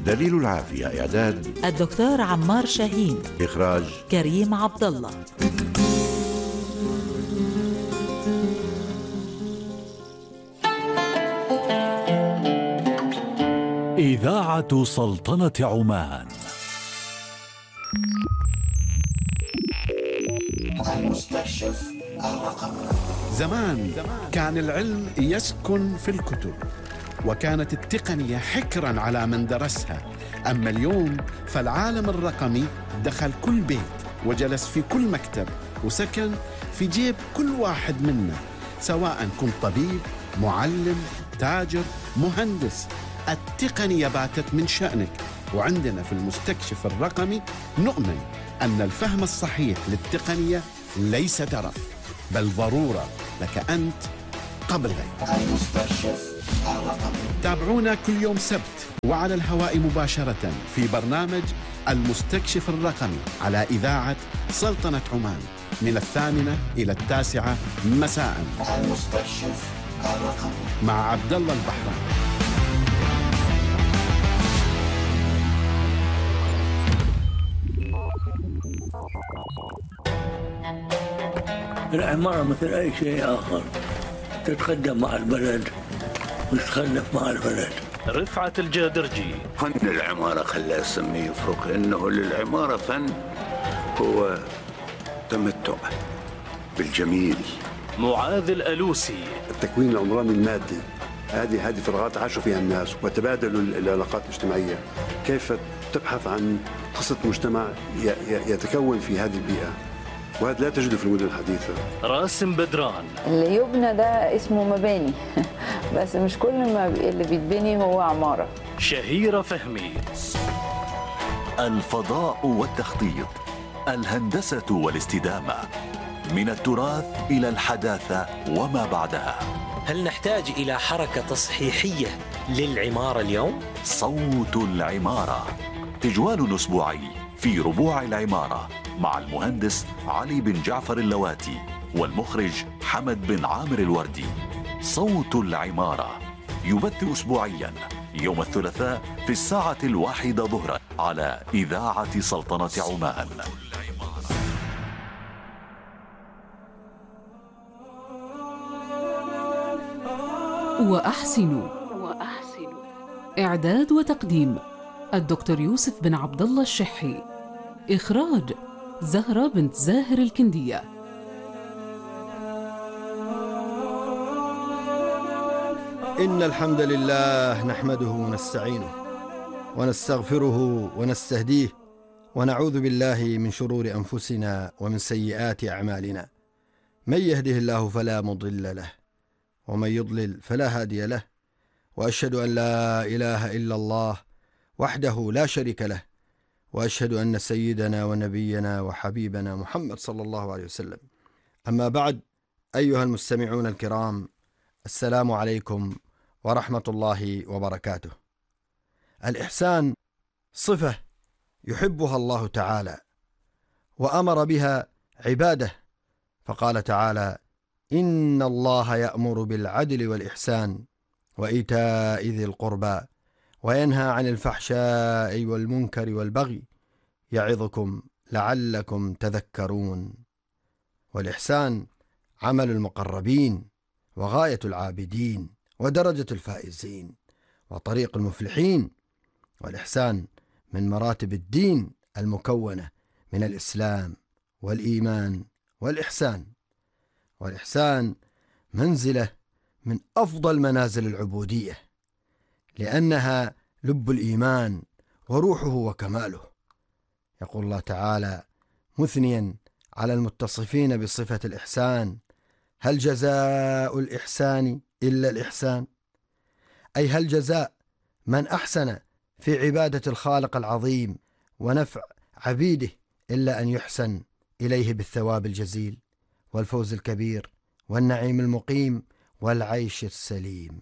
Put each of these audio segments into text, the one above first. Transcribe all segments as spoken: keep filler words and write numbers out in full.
دليل العافية إعداد الدكتور عمار شاهين، إخراج كريم عبد الله. إذاعة سلطنة عمان. المستكشف الرقمي. زمان كان العلم يسكن في الكتب، وكانت التقنية حكرا على من درسها. أما اليوم فالعالم الرقمي دخل كل بيت، وجلس في كل مكتب، وسكن في جيب كل واحد منا، سواء كنت طبيب، معلم، تاجر، مهندس. التقنية باتت من شأنك، وعندنا في المستكشف الرقمي نؤمن أن الفهم الصحيح للتقنية ليس ترف، بل ضرورة لك أنت قبل غيرك. المستكشف الرقمي. تابعونا كل يوم سبت وعلى الهواء مباشرة في برنامج المستكشف الرقمي على إذاعة سلطنة عمان من الثامنة إلى التاسعة مساء. المستكشف الرقمي مع عبد الله البحراني. العمارة مثل أي شيء آخر تتقدم مع البلد وتتخلف مع البلد. رفعت الجادرجي. فن العمارة خلاه اسميه يفرق، إنه للعمارة فن هو تمتع بالجميل. معاذ الألوسي. التكوين العمراني المادي، هذه هذه فراغات عاشوا فيها الناس وتبادلوا العلاقات الاجتماعية. كيف تبحث عن قصة مجتمع يتكون في هذه البيئة، وهذا لا تجده في المدن الحديثة. راسم بدران. اللي يبنى ده اسمه مباني بس مش كل ما اللي بيتبني هو عمارة. شهيرة فهمي. الفضاء والتخطيط، الهندسة والاستدامة، من التراث إلى الحداثة وما بعدها. هل نحتاج إلى حركة تصحيحية للعمارة اليوم؟ صوت العمارة، تجوال أسبوعي في ربوع العمارة مع المهندس علي بن جعفر اللواتي والمخرج حمد بن عامر الوردي. صوت العمارة يبث أسبوعيا يوم الثلاثاء في الساعة الواحدة ظهرا على إذاعة سلطنة عمان. وأحسنوا. وأحسنوا. إعداد وتقديم الدكتور يوسف بن عبد الله الشحي. إخراج زهرة بنت زاهر الكندية. إن الحمد لله نحمده ونستعينه ونستغفره ونستهديه ونعوذ بالله من شرور أنفسنا ومن سيئات أعمالنا. من يهده الله فلا مضل له ومن يضلل فلا هادي له، وأشهد أن لا إله إلا الله وحده لا شريك له، وأشهد أن سيدنا ونبينا وحبيبنا محمد صلى الله عليه وسلم. أما بعد، أيها المستمعون الكرام، السلام عليكم ورحمة الله وبركاته. الإحسان صفة يحبها الله تعالى وأمر بها عباده، فقال تعالى: إن الله يأمر بالعدل والإحسان وإيتاء ذي القربى وينهى عن الفحشاء والمنكر والبغي يعظكم لعلكم تذكرون. والإحسان عمل المقربين وغاية العابدين ودرجة الفائزين وطريق المفلحين. والإحسان من مراتب الدين المكونة من الإسلام والإيمان والإحسان. والإحسان منزلة من أفضل منازل العبودية، لأنها لب الإيمان وروحه وكماله. يقول الله تعالى مثنيا على المتصفين بصفة الإحسان: هل جزاء الإحسان إلا الإحسان؟ أي هل جزاء من أحسن في عبادة الخالق العظيم ونفع عبيده إلا أن يحسن إليه بالثواب الجزيل والفوز الكبير والنعيم المقيم والعيش السليم.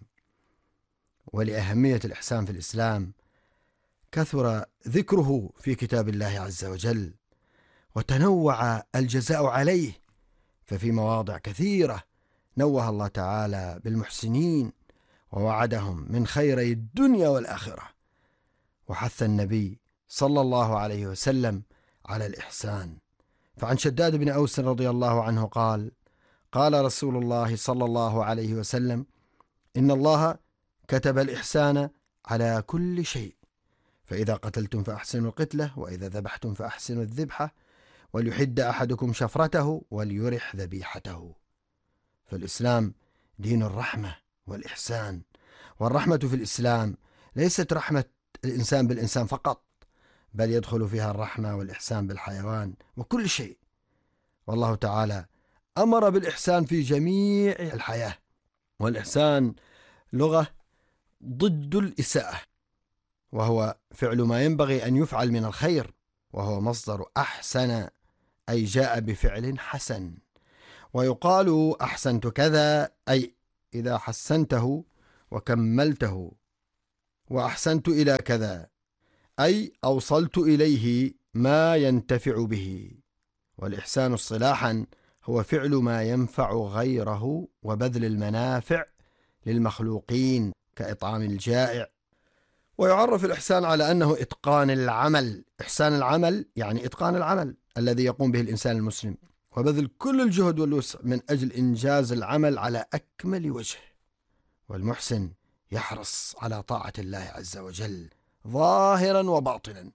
ولأهمية الإحسان في الإسلام كثر ذكره في كتاب الله عز وجل، وتنوع الجزاء عليه، ففي مواضع كثيرة نوه الله تعالى بالمحسنين ووعدهم من خيري الدنيا والآخرة. وحث النبي صلى الله عليه وسلم على الإحسان. فعن شداد بن أوس رضي الله عنه قال: قال رسول الله صلى الله عليه وسلم: إن الله كتب الإحسان على كل شيء، فإذا قتلتم فأحسنوا القتلة، وإذا ذبحتم فأحسنوا الذبحة، وليحد أحدكم شفرته وليرح ذبيحته. فالإسلام دين الرحمة والإحسان، والرحمة في الإسلام ليست رحمة الإنسان بالإنسان فقط، بل يدخل فيها الرحمة والإحسان بالحيوان وكل شيء. والله تعالى أمر بالإحسان في جميع الحياة، والإحسان لغة ضد الإساءة، وهو فعل ما ينبغي أن يفعل من الخير، وهو مصدر أحسن، أي جاء بفعل حسن. ويقال أحسنت كذا، أي إذا حسنته وكملته، وأحسنت إلى كذا، أي أوصلت إليه ما ينتفع به. والإحسان اصطلاحا هو فعل ما ينفع غيره وبذل المنافع للمخلوقين كإطعام الجائع. ويعرف الإحسان على أنه إتقان العمل. إحسان العمل يعني إتقان العمل الذي يقوم به الإنسان المسلم، وبذل كل الجهد والوسع من أجل إنجاز العمل على أكمل وجه. والمحسن يحرص على طاعة الله عز وجل ظاهرا وباطنا،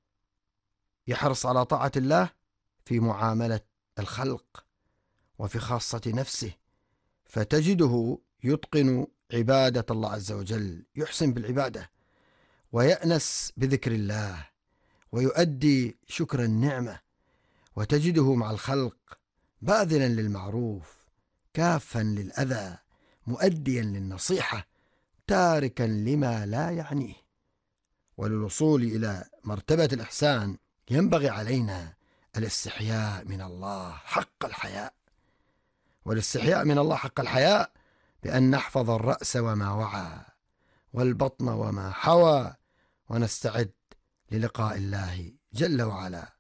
يحرص على طاعة الله في معاملة الخلق وفي خاصة نفسه، فتجده يتقن عبادة الله عز وجل، يحسن بالعبادة ويأنس بذكر الله ويؤدي شكر النعمة، وتجده مع الخلق باذلا للمعروف كافا للأذى مؤديا للنصيحة تاركا لما لا يعنيه. وللوصول إلى مرتبة الإحسان ينبغي علينا الاستحياء من الله حق الحياء. والاستحياء من الله حق الحياء بأن نحفظ الرأس وما وعى، والبطن وما حوى، ونستعد للقاء الله جل وعلا.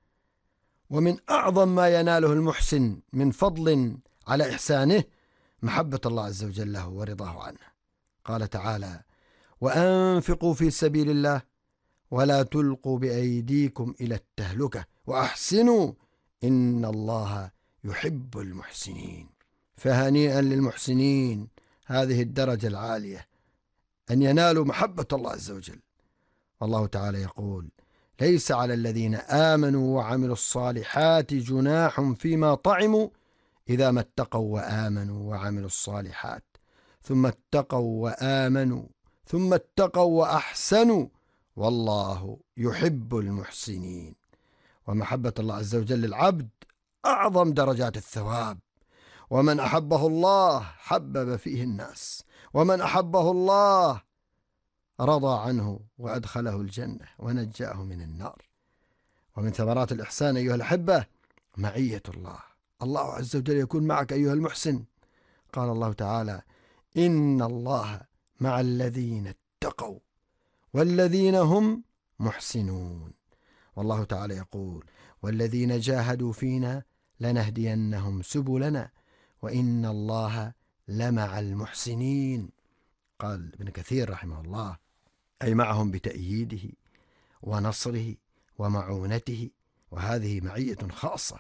ومن أعظم ما يناله المحسن من فضل على إحسانه محبة الله عز وجل له ورضاه عنه. قال تعالى: وأنفقوا في سبيل الله ولا تلقوا بأيديكم إلى التهلكة وأحسنوا إن الله يحب المحسنين. فهنيئا للمحسنين هذه الدرجة العالية، أن ينالوا محبة الله عز وجل. والله تعالى يقول: ليس على الذين آمنوا وعملوا الصالحات جناح فيما طعموا إذا ما اتقوا وآمنوا وعملوا الصالحات ثم اتقوا وآمنوا ثم اتقوا وأحسنوا والله يحب المحسنين. ومحبة الله عز وجل للعبد أعظم درجات الثواب. ومن أحبه الله حبب فيه الناس، ومن أحبه الله رضى عنه وأدخله الجنة ونجاه من النار. ومن ثمرات الإحسان أيها الأحبة معية الله. الله عز وجل يكون معك أيها المحسن. قال الله تعالى: إن الله مع الذين اتقوا والذين هم محسنون. والله تعالى يقول: والذين جاهدوا فينا لنهدينهم سبلنا وإن الله لمع المحسنين. قال ابن كثير رحمه الله: أي معهم بتأييده ونصره ومعونته، وهذه معية خاصة.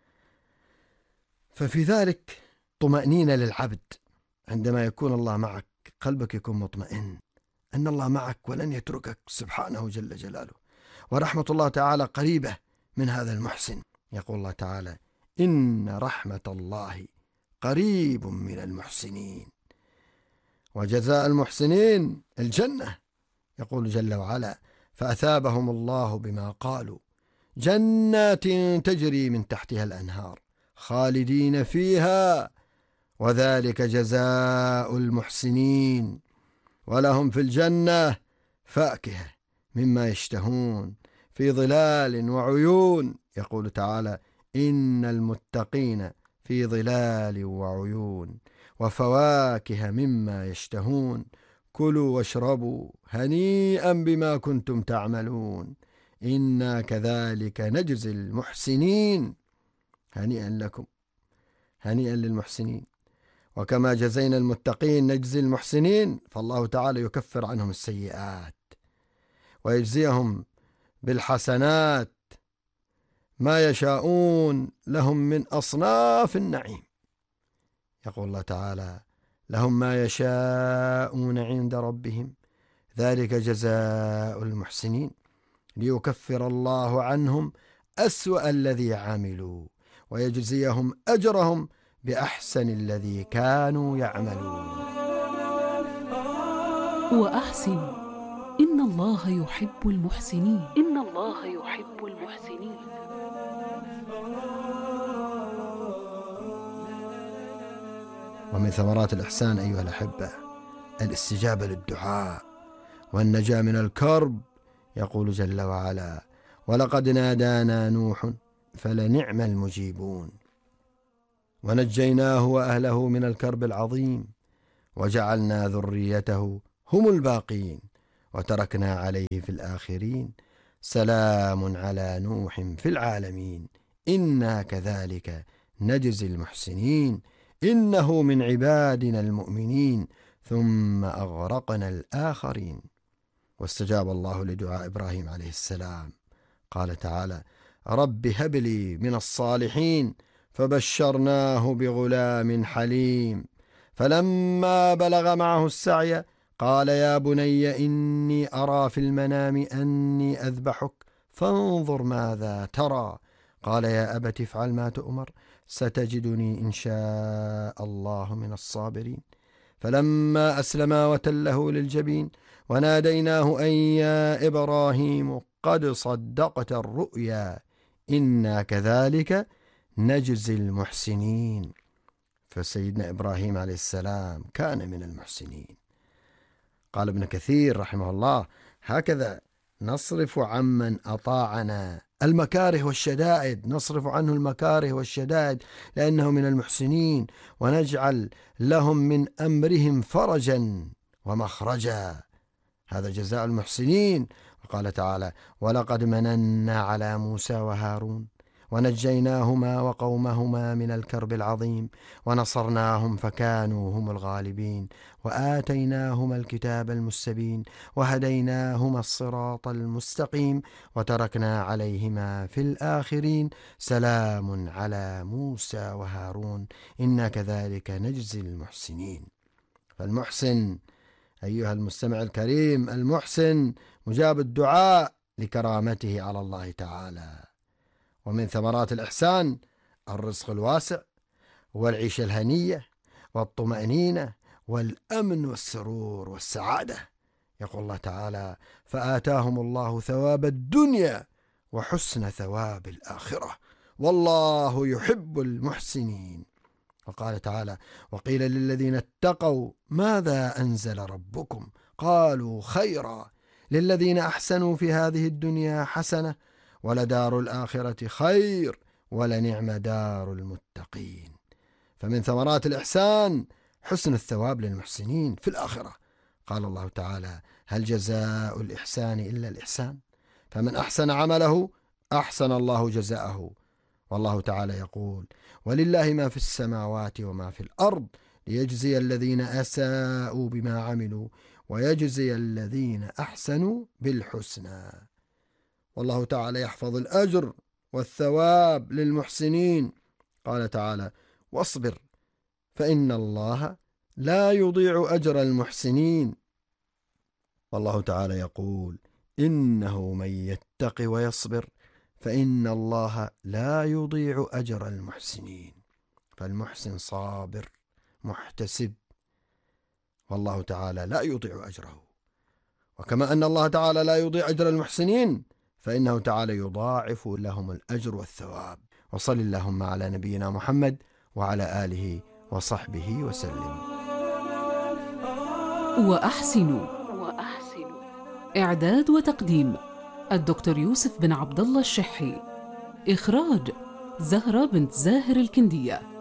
ففي ذلك طمأنينة للعبد عندما يكون الله معك، قلبك يكون مطمئن أن الله معك ولن يتركك سبحانه جل جلاله. ورحمة الله تعالى قريبة من هذا المحسن. يقول الله تعالى: إن رحمة الله قريب من المحسنين وجزاء المحسنين الجنة. يقول جل وعلا: فأثابهم الله بما قالوا جنات تجري من تحتها الأنهار خالدين فيها وذلك جزاء المحسنين ولهم في الجنة فاكهة مما يشتهون في ظلال وعيون. يقول تعالى: إن المتقين في ظلال وعيون وفواكه مما يشتهون كلوا واشربوا هنيئا بما كنتم تعملون إنا كذلك نجزي المحسنين. هنيئا لكم، هنيئا للمحسنين. وكما جزينا المتقين نجزي المحسنين، فالله تعالى يكفر عنهم السيئات ويجزيهم بالحسنات ما يشاءون لهم من أصناف النعيم. يقول الله تعالى: لهم ما يشاءون عند ربهم ذلك جزاء المحسنين ليكفر الله عنهم أسوأ الذي عملوا ويجزيهم أجرهم بأحسن الذي كانوا يعملون. وأحسنوا إن الله يحب المحسنين إن الله يحب المحسنين. ومن ثمرات الإحسان أيها الأحبة الاستجابة للدعاء والنجاة من الكرب. يقول جل وعلا: ولقد نادانا نوح فلنعم المجيبون. ونجيناه وأهله من الكرب العظيم وجعلنا ذريته هم الباقين وتركنا عليه في الآخرين سلام على نوح في العالمين إنا كذلك نجزي المحسنين إنه من عبادنا المؤمنين ثم أغرقنا الآخرين. واستجاب الله لدعاء إبراهيم عليه السلام. قال تعالى: رب هب لي من الصالحين فبشرناه بغلام حليم فلما بلغ معه السعي قال يا بني إني أرى في المنام أني أذبحك فانظر ماذا ترى قال يا أبت افعل ما تؤمر ستجدني إن شاء الله من الصابرين. فلما أسلما وتله للجبين وناديناه أن يا إبراهيم قد صدقت الرؤيا إنا كذلك نجزي المحسنين. فسيدنا إبراهيم عليه السلام كان من المحسنين. قال ابن كثير رحمه الله: هكذا نصرف عمن أطاعنا المكاره والشدائد، نصرف عنه المكاره والشدائد لأنه من المحسنين، ونجعل لهم من أمرهم فرجا ومخرجا. هذا جزاء المحسنين. وقال تعالى: ولقد مننا على موسى وهارون ونجيناهما وقومهما من الكرب العظيم ونصرناهم فكانوا هم الغالبين وآتيناهما الكتاب المستبين وهديناهما الصراط المستقيم وتركنا عليهما في الآخرين سلام على موسى وهارون إنا كذلك نجزي المحسنين. فالمحسن أيها المستمع الكريم، المحسن مجاب الدعاء لكرامته على الله تعالى. ومن ثمرات الإحسان الرزق الواسع والعيشة الهنية والطمأنينة والأمن والسرور والسعادة. يقول الله تعالى: فآتاهم الله ثواب الدنيا وحسن ثواب الآخرة والله يحب المحسنين. وقال تعالى: وقيل للذين اتقوا ماذا أنزل ربكم قالوا خيرا للذين أحسنوا في هذه الدنيا حسنة ولدار الآخرة خير ولنعم دار المتقين. فمن ثمرات الإحسان حسن الثواب للمحسنين في الآخرة. قال الله تعالى: هل جزاء الإحسان إلا الإحسان فمن أحسن عمله أحسن الله جزاءه. والله تعالى يقول: ولله ما في السماوات وما في الأرض ليجزي الذين أساءوا بما عملوا ويجزي الذين أحسنوا بالحسنى. والله تعالى يحفظ الأجر والثواب للمحسنين. قال تعالى: واصبر فإن الله لا يضيع أجر المحسنين. والله تعالى يقول: إنه من يتق ويصبر فإن الله لا يضيع أجر المحسنين. فالمحسن صابر محتسب والله تعالى لا يضيع أجره. وكما أن الله تعالى لا يضيع أجر المحسنين فإنه تعالى يضاعف لهم الأجر والثواب. وصل اللهم على نبينا محمد وعلى آله وصحبه وسلم. وأحسنوا إعداد وتقديم الدكتور يوسف بن عبد الله الشحي. إخراج زهرة بنت زاهر الكندية.